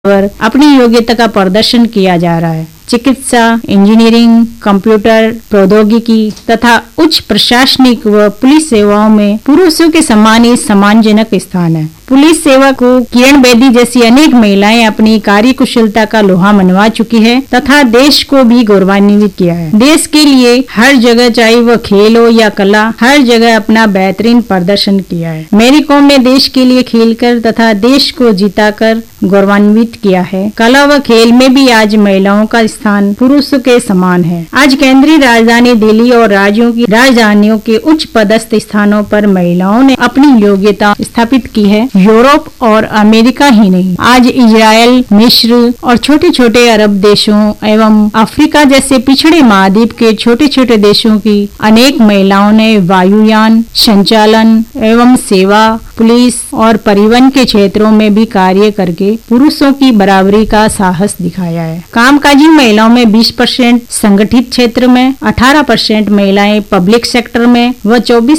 पर अपनी योग्यता का प्रदर्शन किया जा रहा है। चिकित्सा, इंजीनियरिंग, कंप्यूटर प्रौद्योगिकी तथा उच्च प्रशासनिक व पुलिस सेवाओं में पुरुषों के समान ही सम्मानजनक स्थान है। पुलिस सेवा को किरण बेदी जैसी अनेक महिलाएं अपनी कार्य कुशलता का लोहा मनवा चुकी है तथा देश को भी गौरवान्वित किया है। देश के लिए हर जगह, चाहे वह खेल हो या कला, हर जगह अपना बेहतरीन प्रदर्शन किया है। मैरी कॉम ने देश के लिए खेलकर तथा देश को जिताकर गौरवान्वित किया है। कला व खेल में भी आज महिलाओं का स्थान पुरुषों के समान है। आज केंद्रीय राजधानी दिल्ली और राज्यों की राजधानियों के उच्च पदस्थ स्थानों पर महिलाओं ने अपनी योग्यता स्थापित की है। यूरोप और अमेरिका ही नहीं, आज इजराइल, मिस्र और छोटे छोटे अरब देशों एवं अफ्रीका जैसे पिछड़े महाद्वीप के छोटे छोटे देशों की अनेक महिलाओं ने वायुयान, संचालन एवं सेवा, पुलिस और परिवहन के क्षेत्रों में भी कार्य करके पुरुषों की बराबरी का साहस दिखाया है। कामकाजी महिलाओं में 20% संगठित क्षेत्र में, 18% महिलाएं पब्लिक सेक्टर में व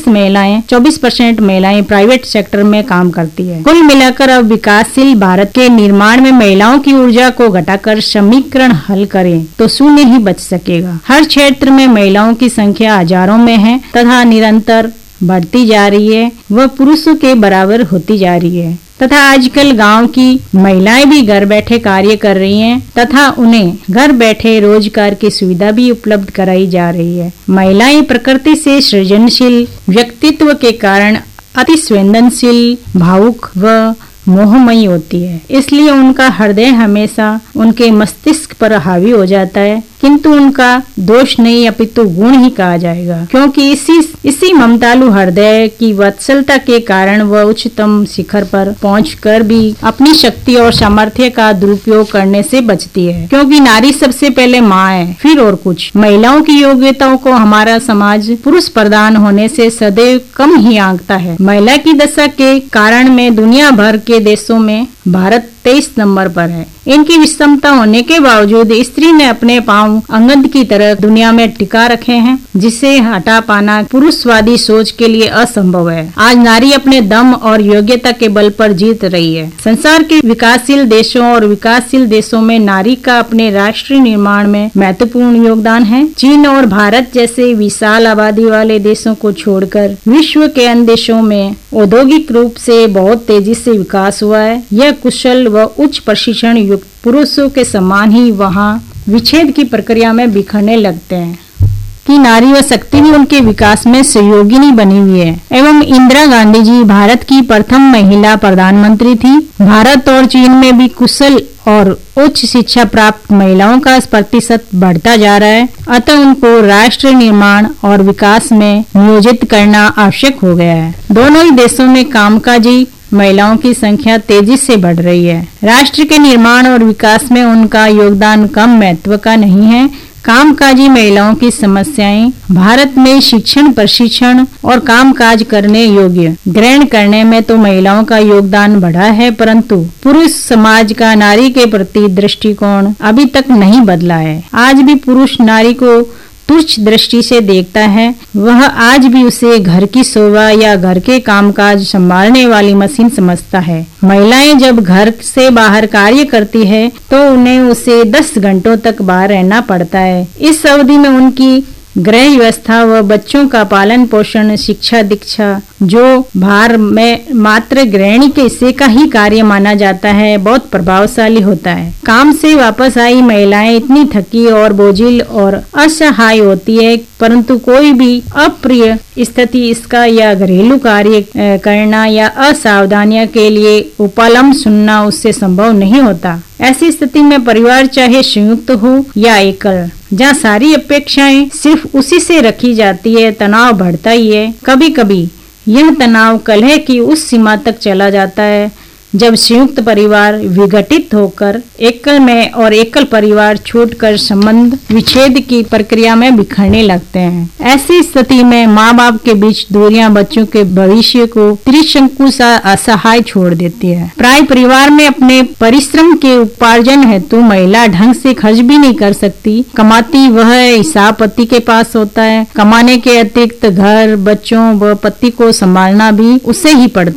24% महिलाएं प्राइवेट सेक्टर में काम करती है। कुल मिलाकर अब विकासशील भारत के निर्माण में महिलाओं की ऊर्जा को घटाकर समीकरण हल करें तो शून्य ही बच सकेगा। हर क्षेत्र में महिलाओं की संख्या हजारों में है तथा निरंतर बढ़ती जा रही है, वह पुरुषों के बराबर होती जा रही है तथा आजकल गांव की महिलाएं भी घर बैठे कार्य कर रही हैं तथा उन्हें घर बैठे रोजगार की सुविधा भी उपलब्ध कराई जा रही है। महिलाएं प्रकृति से सृजनशील व्यक्तित्व के कारण अति संवेदनशील, भावुक व मोहमयी होती है, इसलिए उनका हृदय हमेशा उनके मस्तिष्क पर हावी हो जाता है, किंतु उनका दोष नहीं अपितु गुण ही कहा जाएगा, क्योंकि इसी ममतालु हृदय की वत्सलता के कारण वह उच्चतम शिखर पर पहुंचकर भी अपनी शक्ति और सामर्थ्य का दुरुपयोग करने से बचती है, क्योंकि नारी सबसे पहले माँ है, फिर और कुछ। महिलाओं की योग्यताओं को हमारा समाज पुरुष प्रधान होने से सदैव कम ही आंकता है। महिला की दशा के कारण में दुनिया भर के देशों में भारत 23 नंबर पर है। इनकी विषमता होने के बावजूद स्त्री ने अपने पांव अंगद की तरह दुनिया में टिका रखे हैं, जिसे हटा पाना पुरुषवादी सोच के लिए असंभव है। आज नारी अपने दम और योग्यता के बल पर जीत रही है। संसार के विकासशील देशों और विकासशील देशों में नारी का अपने राष्ट्र निर्माण में महत्वपूर्ण योगदान है। चीन और भारत जैसे विशाल आबादी वाले देशों को छोड़कर विश्व के अन्य देशों में औद्योगिक रूप से बहुत तेजी से विकास हुआ है। यह कुशल व उच्च प्रशिक्षण युक्त पुरुषों के समान ही वहां विच्छेद की प्रक्रिया में बिखरने लगते हैं कि नारी व शक्ति भी उनके विकास में सहयोगिनी बनी हुई है। एवं इंदिरा गांधी जी भारत की प्रथम महिला प्रधानमंत्री थी। भारत और चीन में भी कुशल और उच्च शिक्षा प्राप्त महिलाओं का प्रतिशत बढ़ता जा रहा है, अतः उनको राष्ट्र निर्माण और विकास में नियोजित करना आवश्यक हो गया है। दोनों ही देशों में कामकाजी महिलाओं की संख्या तेजी से बढ़ रही है। राष्ट्र के निर्माण और विकास में उनका योगदान कम महत्व का नहीं है। कामकाजी महिलाओं की समस्याएं भारत में शिक्षण, प्रशिक्षण और कामकाज करने योग्य ग्रहण करने में तो महिलाओं का योगदान बढ़ा है, परंतु पुरुष समाज का नारी के प्रति दृष्टिकोण अभी तक नहीं बदला है। आज भी पुरुष नारी को तुच्छ दृष्टि से देखता है। वह आज भी उसे घर की शोभा या घर के कामकाज संभालने वाली मशीन समझता है। महिलाएं जब घर से बाहर कार्य करती है तो उन्हें उसे 10 घंटों तक बाहर रहना पड़ता है। इस अवधि में उनकी गृह व्यवस्था व बच्चों का पालन पोषण, शिक्षा दीक्षा जो भार में मात्र गृहिणी के हिस्से का ही कार्य माना जाता है, बहुत प्रभावशाली होता है। काम से वापस आई महिलाएं इतनी थकी और बोझिल और असहाय होती है, परंतु कोई भी अप्रिय स्थिति इसका या घरेलू कार्य करना या असावधानियों के लिए उपलम्ब सुनना उससे संभव नहीं होता। ऐसी स्थिति में परिवार चाहे संयुक्त हो या एकल, जहाँ सारी अपेक्षाएं सिर्फ उसी से रखी जाती है, तनाव बढ़ता ही है। कभी कभी यह तनाव कलह की उस सीमा तक चला जाता है जब संयुक्त परिवार विघटित होकर एकल में और एकल परिवार छूटकर संबंध विच्छेद की प्रक्रिया में बिखरने लगते हैं। ऐसी स्थिति में माँ बाप के बीच दूरियां बच्चों के भविष्य को त्रिशंकु सा असहाय छोड़ देती है। प्राय परिवार में अपने परिश्रम के उपार्जन हेतु महिला ढंग से खर्च भी नहीं कर सकती। कमाती वह हिसाब पति के पास होता है। कमाने के अतिरिक्त घर, बच्चों व पति को संभालना भी उसे ही पड़ता है।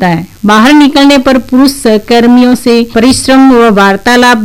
बाहर निकलने पर पुरुष सहकर्मियों से परिश्रम व वार्तालाप